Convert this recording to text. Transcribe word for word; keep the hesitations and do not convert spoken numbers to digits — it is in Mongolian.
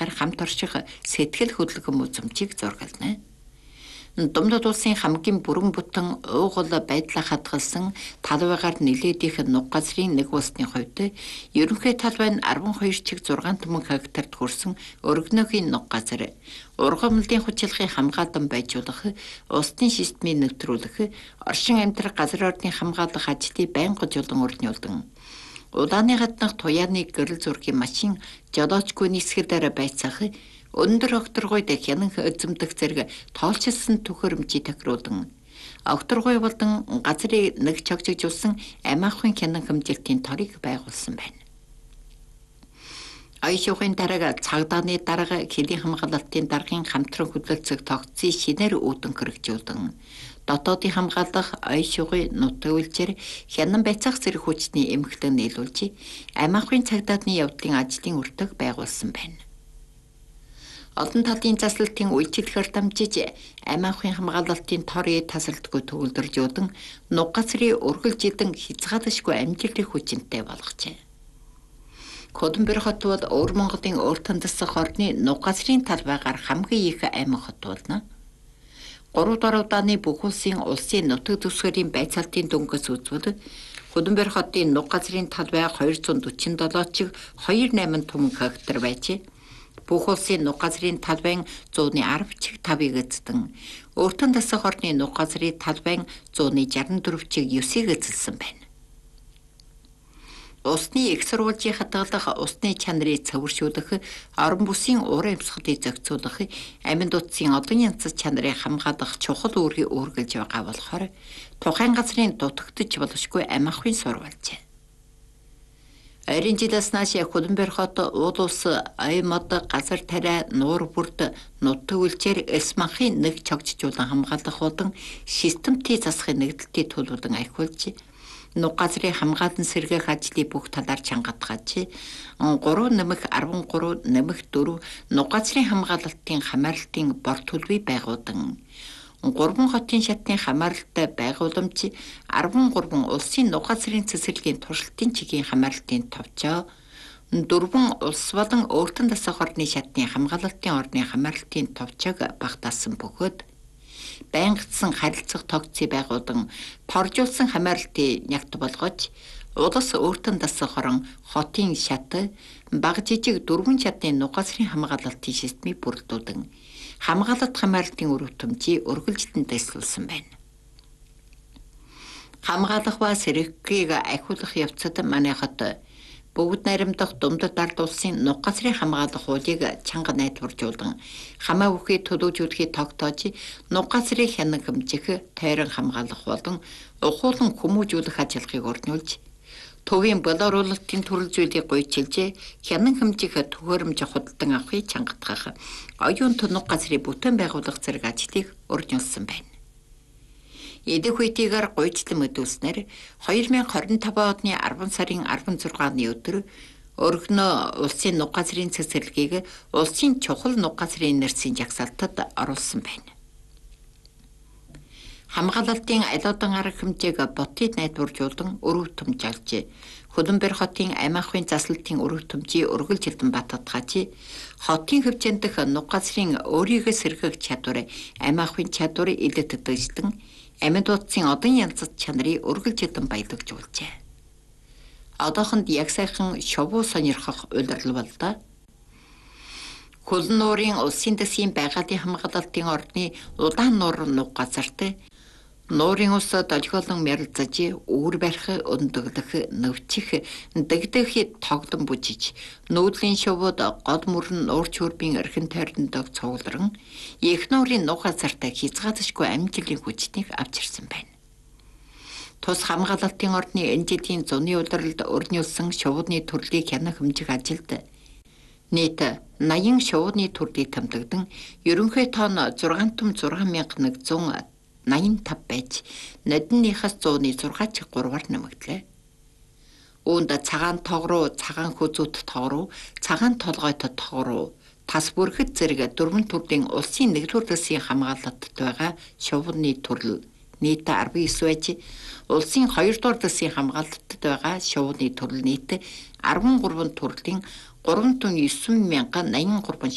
байхаар хамт орших сэтгэл хөдлөм үзмжийг зургална. Думдад улсын хамгийн бүрэн бүтэн уугуул байдлаа хадгалсан талбайгаар нэлээдийнх нуг газрын нэг улсны хувьд ерөнхий талбай нь арван хоёр чиг зургаан түмэн хектарт хүрсэн өргөнөөгийн нуг газар ургамлын хүчилгын хамгаалан байжуулах, усны системийг нэвтрүүлэх, оршин амьдрах газар орны хамгаалах ажлыг байнга жолон өрнүүлдэг. Удааны гаднах туяаны гэрэл зургийн машин жолоочгүй нисгэлээр байцаах өндөр огторгойд хянан эзэмдэх зэрэг тоолчилсан төхөөрөмжийг тохируулан огторгой болон газрыг нэг чогжигжуулсан амиахын хянан хэмжээлийн торыг байгуулсан байна. Аяшуугын дарга цаагдааны дарга хэлийн хамгаалалтын даргын хамтран хөдөлцөх тогтцыг шинээр үүдэн хэрэгжүүлэн дотоодын хамгаалах аяшуугын нутаг үйлчээр хянан байцаах зэрэг хүчний эмхтэн нийлүүлж амиахын цагдааны явдлын ажлын үртэг байгуулсан байна. Олон талын заслалтын үйлчлэгээр дамжиж амиахын хамгаалалтын торыг тасралтгүй төвлөржүүлэн нуг газрын өргөлжилэн хязгаалшгүй амжилтыг хүчинтэй болгожээ. Хөдөнбөр хот бол Өвөр Монголын өөртөн засах орны нуг газрын талбайгаар хамгийн их аймаг хот болно. Гурав дахь удааны бүх улсын улсын нутаг дэвсгэрийн байцаалтын дөнгөс үзвэл Хөдөнбөр хотын нуг газрын талбай хоёр зуун дөрвөн долоо чиг хоёр найман түмэн хектар байж бүх улсын нуг газрын талбай зууны арав чиг тавыг эзэдэн өөртөн засах орны нуг газрын талбай зууны шаран дөрөв чиг ёсыг эзэлсэн байна. Усны их сурвалжийн хадгалах, усны чанарыг цэвэршүүлэх, орон бүсийн уур амьсгалыг зохицуулах, аминд утсын олон янз чанарыг хамгаалах чухал үүргийг үүргэлж байгаа болохоор тухайн газрын дутагдж болохгүй амиахын сурвалж. Ойрын жилээс нааш Хөдөнбөр хот уул ус аймад газар тариа нуур бүрд нутаг үйлчээр эсманхын нэг чогжжуулан хамгаалах болон системтэй засахын нэгдэлтийг төлөвлөн ахиулж нуг газрын хамгаалан сэргээх ажлыг бүх талаар чангатгаж гурав нэмэх арван гурав нэмэх дөрөв нуг газрын хамгаалалтын хамаарлалтын бор төлөвийг байгуулсан. Гурван хотын шатны хамаарлалтай байгууламж арван гурван улсын нуг газрын цэцэрлэгийн туршилтын чигийн хамаарлалтын товчоо дөрвөн улс болон өөртөн засах орны шатны хамгаалалтын орны хамаарлалтын товчоог багтаасан бөгөөд байнгатсан харилцах тогтцыг байгуулан торжуулсан хамаарлалтыг нягт болгож улс өөртөн засах орон хотын шат баг жижиг дөрвөн шатны нуг газрын хамгаалалтын системийг бүрдүүлэн хамгаалалт хамаарлалтын үр хөтөмжийг үргэлжлэн дэвсгүүлсэн байна. Хамгаалах ба сэргэхийг ахиулах явцад манай хот бүгд найрамдах Думдад ард улсын нуг газрын хамгаалах хуулийг чанга найдваржуулан хамаа бүхий төлөвлөлөхийг тогтоож нуг газрын хянан хэмжих, тойрон хамгаалах болон ухуулан хүмүүжүүлэх ажиллагааг өрнүүлж төвийн болооруулалтын төрөл зүйлийг гуйчилж хянан хэмжих төхөөрөмж худалдан авахыг чангатгах оюун нуг газрын бүтээн байгуулах зэрэг ажлыг өрнүүлсэн байна. Эдэх үетэйгээр гуйчлан мэдүүлснээр хоёр мянга хорин таван оны арван сарын арван зургааны өдөр өргөнөө улсын нуг газрын цэцэрлэгийг улсын чухал нуг газрын нэрсийн жагсаалтад оруулсан байна. Хамгаалалтын алуудан арга хэмжээг ботыг найдваржуулан өрөв төмжүүлж Хөдөнбөр хотын амиахын заслалтын өрөв төмжийг үргэлжилэн баттгаж хотын хөвчөнд дэх нуг газрын өөрийгөө сэргээх чадвар амиахын чадвар илэт дэвжлэн аминд утсын одон янз чанарыг үргэлжилэн баялагжуулжээ. Одоохонд яг сайхан шовуу сонирхох улирал боллоо. Хөлн нуурын улсын дэсгийн байгалийн хамгаалалтын орны удаан нуур нуг газарт нуурын ус долгиолон мярилцаж үүр барих, өндөглөх, навчих, дэгдэх тоглон бүжиж нүүдлийн шувууд гол мөрөн нуур чүрбийн эрхэн тойронд цугларан их нуурын нуг газарт хязгаалшгүй амжилтын хүчнийг авчирсан байна. Тус хамгаалалтын орны энэ жилийн зуны улиралд өрнүүлсэн шувуудны төрлийг хянах хэмжих ажилд нийт наян шувуудны төрлийг тэмдэглэн ерөнхий тоон зургаан том зургаан мянга нэгдүгээр найман тав байж нодныхаас зууны зургаан чиг гурваар нэмэгдлээ. Үүнд цагаан тогруу, цагаан хөзөт тогруу, цагаан толгойт тогруу, тас бүрхэд зэрэг дөрвөн төрлийн улсын нэгдүгээр дэсгийн хамгаалалтад байгаа шувууны төрөл нийт арван девять байж улсын хоёрдугаар дэсгийн хамгаалалтад байгаа шувууны төрөл нийт арван гурван төрлийн гурван зуун девять мянган найман гурван